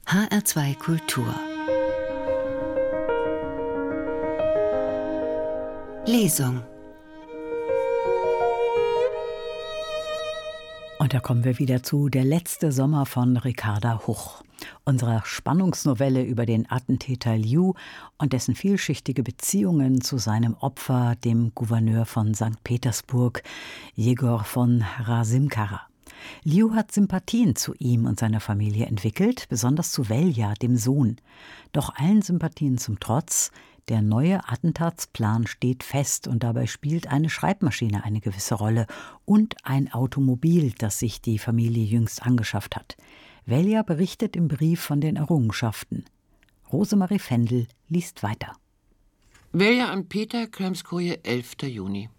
HR2 Kultur Lesung. Und da kommen wir wieder zu Der letzte Sommer von Ricarda Huch, unserer Spannungsnovelle über den Attentäter Liu und dessen vielschichtige Beziehungen zu seinem Opfer, dem Gouverneur von St. Petersburg, Jegor von Rasimkara. Liu hat Sympathien zu ihm und seiner Familie entwickelt, besonders zu Velja, dem Sohn. Doch allen Sympathien zum Trotz, der neue Attentatsplan steht fest und dabei spielt eine Schreibmaschine eine gewisse Rolle und ein Automobil, das sich die Familie jüngst angeschafft hat. Velja berichtet im Brief von den Errungenschaften. Rosemarie Fendel liest weiter. Velja an Peter, Kremskoje, 11. Juni.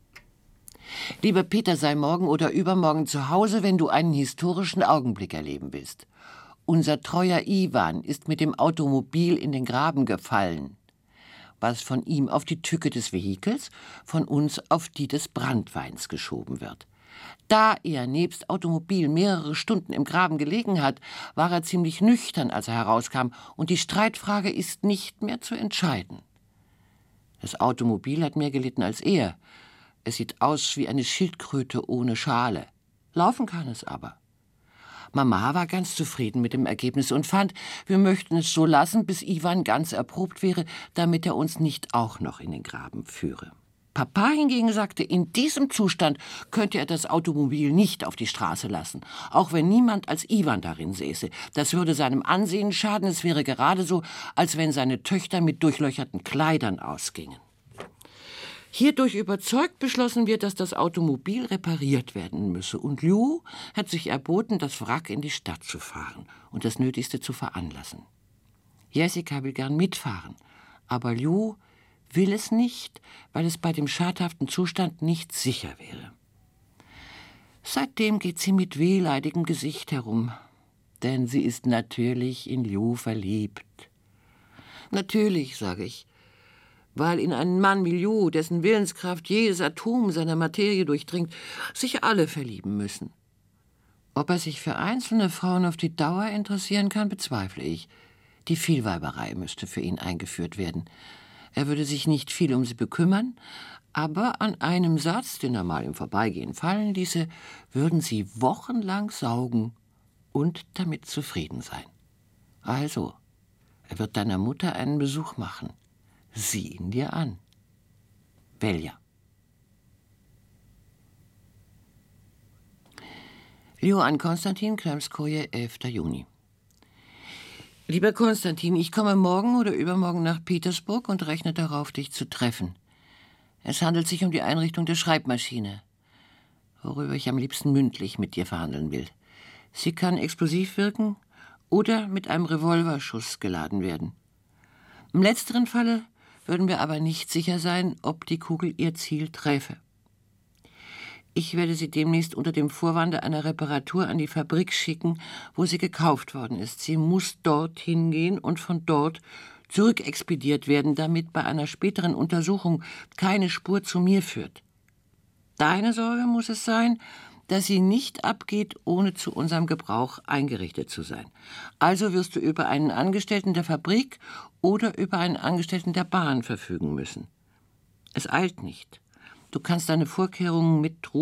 Lieber Peter, sei morgen oder übermorgen zu Hause, wenn du einen historischen Augenblick erleben willst. Unser treuer Iwan ist mit dem Automobil in den Graben gefallen. Was von ihm auf die Tücke des Vehikels, von uns auf die des Branntweins geschoben wird. Da er nebst Automobil mehrere Stunden im Graben gelegen hat, war er ziemlich nüchtern, als er herauskam, und die Streitfrage ist nicht mehr zu entscheiden. Das Automobil hat mehr gelitten als er. Es sieht aus wie eine Schildkröte ohne Schale. Laufen kann es aber. Mama war ganz zufrieden mit dem Ergebnis und fand, wir möchten es so lassen, bis Iwan ganz erprobt wäre, damit er uns nicht auch noch in den Graben führe. Papa hingegen sagte, in diesem Zustand könnte er das Automobil nicht auf die Straße lassen, auch wenn niemand als Iwan darin säße. Das würde seinem Ansehen schaden, es wäre gerade so, als wenn seine Töchter mit durchlöcherten Kleidern ausgingen. Hierdurch überzeugt beschlossen wir, dass das Automobil repariert werden müsse. Und Liu hat sich erboten, das Wrack in die Stadt zu fahren und das Nötigste zu veranlassen. Jessica will gern mitfahren, aber Liu will es nicht, weil es bei dem schadhaften Zustand nicht sicher wäre. Seitdem geht sie mit wehleidigem Gesicht herum, denn sie ist natürlich in Liu verliebt. Natürlich, sage ich, weil in einen Mann wie Liu, dessen Willenskraft jedes Atom seiner Materie durchdringt, sich alle verlieben müssen. Ob er sich für einzelne Frauen auf die Dauer interessieren kann, bezweifle ich. Die Vielweiberei müsste für ihn eingeführt werden. Er würde sich nicht viel um sie bekümmern, aber an einem Satz, den er mal im Vorbeigehen fallen ließe, würden sie wochenlang saugen und damit zufrieden sein. Also, er wird deiner Mutter einen Besuch machen. Sieh ihn dir an. Velja. Liu an Konstantin, Kremskoje, 11. Juni. Lieber Konstantin, ich komme morgen oder übermorgen nach Petersburg und rechne darauf, dich zu treffen. Es handelt sich um die Einrichtung der Schreibmaschine, worüber ich am liebsten mündlich mit dir verhandeln will. Sie kann explosiv wirken oder mit einem Revolverschuss geladen werden. Im letzteren Falle würden wir aber nicht sicher sein, ob die Kugel ihr Ziel träfe. Ich werde sie demnächst unter dem Vorwande einer Reparatur an die Fabrik schicken, wo sie gekauft worden ist. Sie muss dorthin gehen und von dort zurückexpediert werden, damit bei einer späteren Untersuchung keine Spur zu mir führt. Deine Sorge muss es sein, dass sie nicht abgeht, ohne zu unserem Gebrauch eingerichtet zu sein. Also wirst du über einen Angestellten der Fabrik oder über einen Angestellten der Bahn verfügen müssen. Es eilt nicht. Du kannst deine Vorkehrungen mit